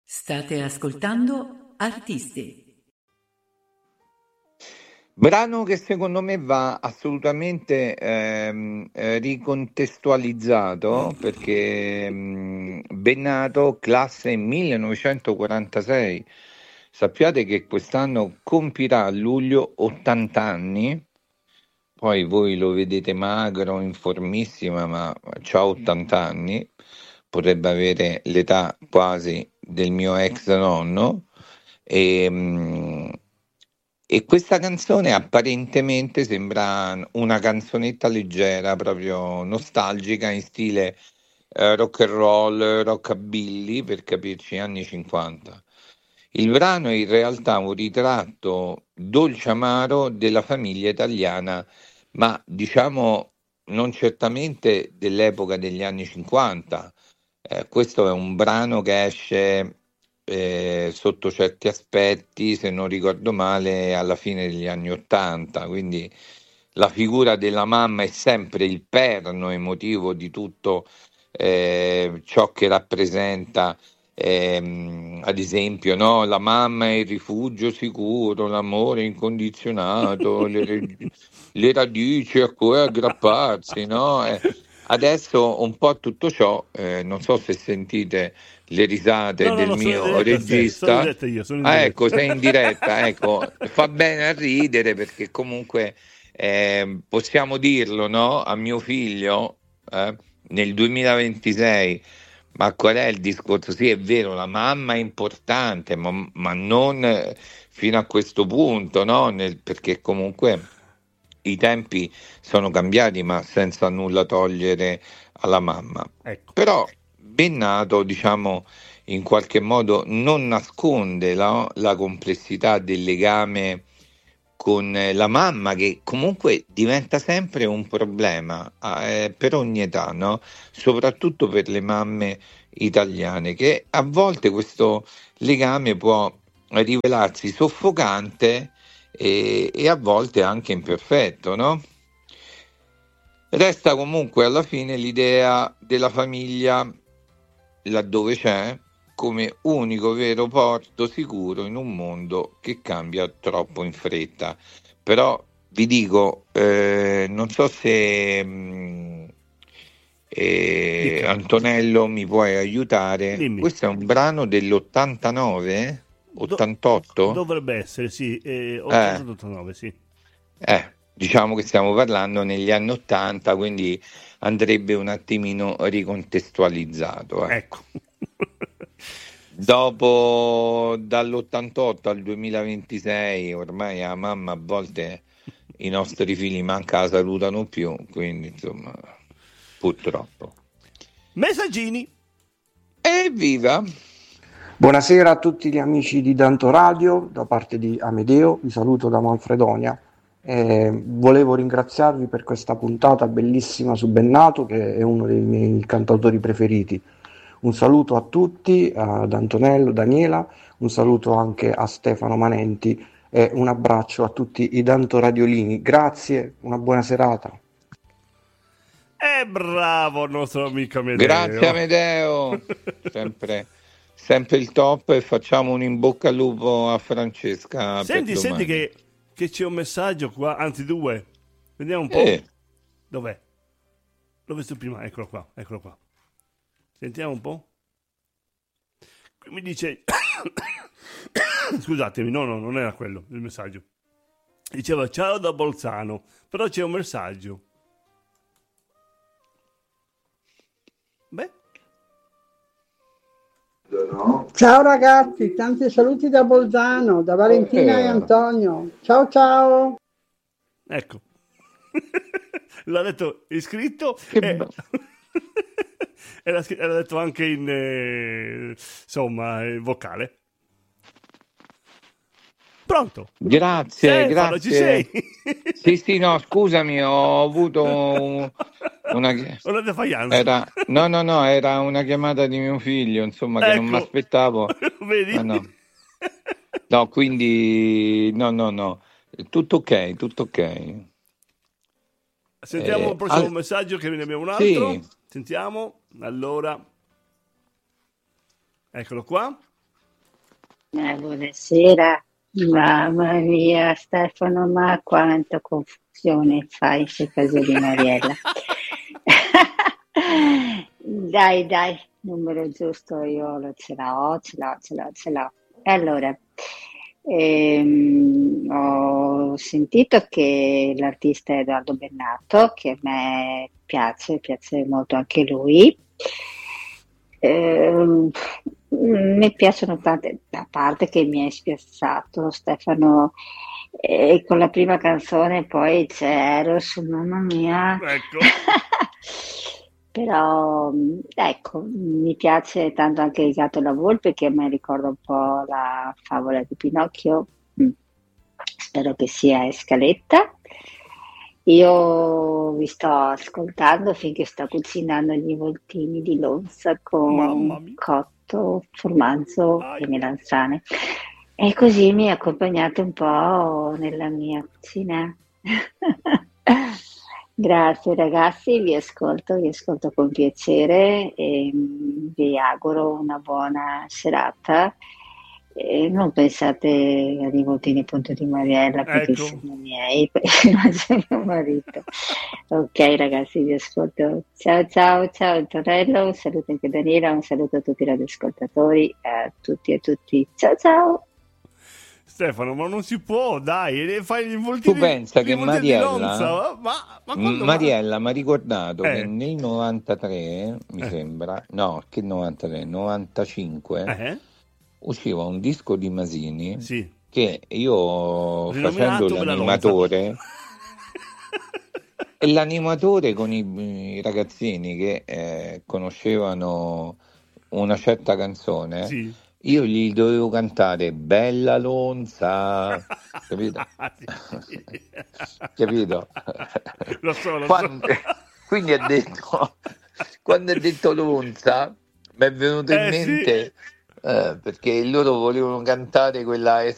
State ascoltando Artisti. Brano che secondo me va assolutamente ricontestualizzato perché Bennato, classe 1946. Sappiate che quest'anno compirà a luglio 80 anni, poi voi lo vedete magro, informissima, ma c'ha 80 anni, potrebbe avere l'età quasi del mio ex nonno. E questa canzone apparentemente sembra una canzonetta leggera, proprio nostalgica, in stile rock and roll, rockabilly, per capirci, anni 50. Il brano è in realtà un ritratto dolce amaro della famiglia italiana, ma diciamo non certamente dell'epoca degli anni 50. Questo è un brano che esce sotto certi aspetti, se non ricordo male, alla fine degli anni Ottanta, quindi la figura della mamma è sempre il perno emotivo di tutto ciò che rappresenta, ad esempio, no? La mamma è il rifugio sicuro, l'amore incondizionato, le radici a cui aggrapparsi, no? Adesso un po' tutto ciò, non so se sentite le risate del No, sono in mio diretta, sono in regista. diretta io, sono in Ah, diretta. ecco, sei in diretta, ecco, fa bene a ridere perché comunque possiamo dirlo, no? A mio figlio, nel 2026, ma qual è il discorso? Sì, è vero, la mamma è importante, ma non fino a questo punto, no? Perché comunque i tempi sono cambiati, ma senza nulla togliere alla mamma. Ecco. Però Bennato, diciamo, in qualche modo non nasconde la complessità del legame con la mamma, che comunque diventa sempre un problema per ogni età, no? Soprattutto per le mamme italiane, che a volte questo legame può rivelarsi soffocante e a volte anche imperfetto, no? Resta comunque alla fine l'idea della famiglia laddove c'è come unico vero porto sicuro in un mondo che cambia troppo in fretta. Però vi dico, non so se Antonello mi puoi aiutare. Dimmi. Questo è un brano dell'89? 88? Dovrebbe essere, sì, 88-89, sì. Diciamo che stiamo parlando negli anni 80, quindi andrebbe un attimino ricontestualizzato. Ecco. Dopo dall'88 al 2026, ormai a mamma a volte i nostri figli manca la salutano più, quindi insomma, purtroppo. Messaggini. Evviva! Buonasera a tutti gli amici di Danto Radio, da parte di Amedeo, vi saluto da Manfredonia. Volevo ringraziarvi per questa puntata bellissima su Bennato, che è uno dei miei cantautori preferiti. Un saluto a tutti, ad Antonello, Daniela, un saluto anche a Stefano Manenti e un abbraccio a tutti i Danto Radiolini. Grazie, una buona serata. Bravo il nostro amico Amedeo. Grazie Amedeo, sempre il top, e facciamo un in bocca al lupo a Francesca. Senti che c'è un messaggio qua, anzi due. Vediamo un po'. Dov'è? L'ho visto prima, eccolo qua. Sentiamo un po'. Qui mi dice scusatemi, no, non era quello il messaggio. Diceva ciao da Bolzano, però c'è un messaggio. Beh. Ciao ragazzi, tanti saluti da Bolzano, da Valentina e Antonio. Ciao. Ecco. L'ha detto iscritto e l'ha detto anche in vocale. Pronto? Grazie. Ci sei? Sì, no, scusami, ho avuto una defaglianza. Era una chiamata di mio figlio, insomma, che non mi aspettavo. Vedi? No, quindi no. Tutto ok. Sentiamo il prossimo messaggio, che ne abbiamo un altro. Sì. Sentiamo. Allora. Eccolo qua. Buonasera, mamma mia Stefano, ma quanta confusione fai in queste cose di Mariella. Dai, numero giusto io ce l'ho. Allora, ho sentito che l'artista è Edoardo Bennato, che a me piace molto anche lui. Mi piacciono tante, a parte che mi hai spiazzato Stefano, con la prima canzone poi c'è Eros, mamma mia. Ecco. Però ecco, mi piace tanto anche Il gatto e la volpe, che a me ricorda un po' la favola di Pinocchio. Spero che sia in scaletta. Io vi sto ascoltando finché sto cucinando gli involtini di lonza con cotto, formaggio e melanzane. E così mi accompagnate un po' nella mia cucina. Grazie ragazzi, vi ascolto con piacere e vi auguro una buona serata. E non pensate agli involtini appunto di Mariella, perché sono miei, perché non c'è mio marito. Ok ragazzi, vi ascolto. Ciao Antonello, un saluto anche Daniela, un saluto a tutti i radioascoltatori, a tutti e tutti. Ciao. Stefano, ma non si può, dai, fai gli involtini. Tu pensa che Mariella, Mariella mi ha ricordato che nel 93, mi sembra, no, che 93, 95, usciva un disco di Masini che io, facendo l'animatore, e l'animatore con i ragazzini che conoscevano una certa canzone, io gli dovevo cantare Bella Lonza, capito? Capito? Lo so. Quindi ha detto, quando ha detto Lonza, mi è venuto in mente perché loro volevano cantare quella